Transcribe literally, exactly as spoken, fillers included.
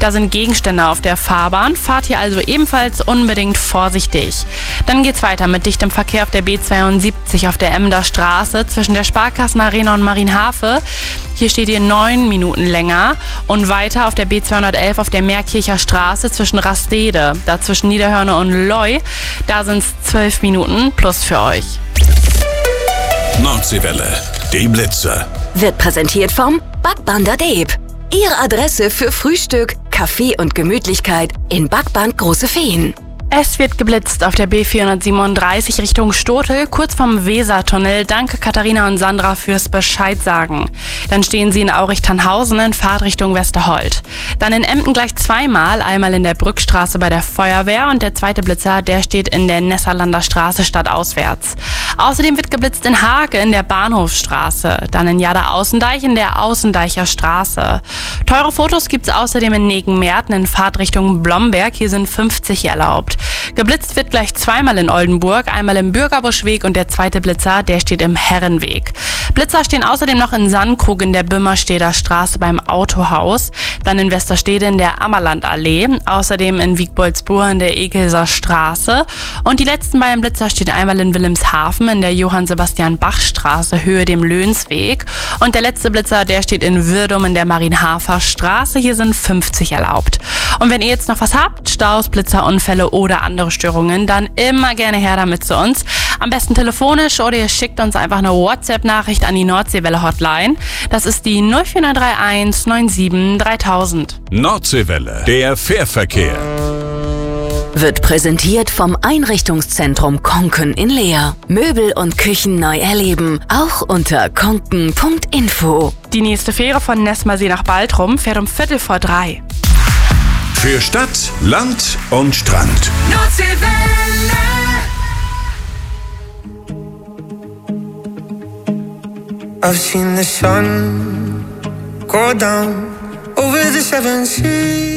Da sind Gegenstände auf der Fahrbahn, fahrt hier also ebenfalls unbedingt vorsichtig. Dann geht's weiter mit dichtem Verkehr auf der B zweiundsiebzig auf der Emder Straße zwischen der Sparkassenarena und Marienhafe. Hier steht ihr neun Minuten länger. Und weiter auf der B zweihundertelf auf der Meerkircher Straße zwischen Rastede, da zwischen Niederhörne und Loi. Da sind es zwölf Minuten plus für euch. Nordseewelle, die Blitzer. Wird präsentiert vom Backband Deep. Ihre Adresse für Frühstück, Kaffee und Gemütlichkeit in Backband Große Feen. Es wird geblitzt auf der B vierhundertsiebenunddreißig Richtung Stotel, kurz vom Wesertunnel. Danke Katharina und Sandra fürs Bescheid sagen. Dann stehen sie in Aurich-Tannhausen in Fahrtrichtung Westerhold. Dann in Emden gleich zweimal, einmal in der Brückstraße bei der Feuerwehr und der zweite Blitzer, der steht in der Nesserlander Straße stadtauswärts. Außerdem wird geblitzt in Hake in der Bahnhofstraße, dann in Jada-Außendeich in der Außendeicher Straße. Teure Fotos gibt's außerdem in Negenmerten in Fahrtrichtung Blomberg, hier sind fünfzig erlaubt. Geblitzt wird gleich zweimal in Oldenburg, einmal im Bürgerbuschweg und der zweite Blitzer, der steht im Herrenweg. Blitzer stehen außerdem noch in Sandkrug in der Bümmersteder Straße beim Autohaus, dann in Westerstede in der Ammerlandallee, außerdem in Wiegboldsburg in der Ekelser Straße und die letzten beiden Blitzer stehen einmal in Wilhelmshaven in der Johann-Sebastian-Bach-Straße, Höhe dem Löhnsweg und der letzte Blitzer, der steht in Würdum in der Marienhafer Straße, hier sind fünfzig erlaubt. Und wenn ihr jetzt noch was habt, Staus, Blitzer, Unfälle oder andere Störungen, dann immer gerne her damit zu uns. Am besten telefonisch oder ihr schickt uns einfach eine WhatsApp-Nachricht an die Nordseewelle-Hotline. Das ist die null vier neun drei eins neun sieben dreitausend. Nordseewelle, der Fährverkehr. Wird präsentiert vom Einrichtungszentrum Konken in Leer. Möbel und Küchen neu erleben, auch unter konken punkt info. Die nächste Fähre von Nessmersee nach Baltrum fährt um Viertel vor drei. Für Stadt, Land und Strand. Nordseewelle. I've seen the sun go down over the seven seas.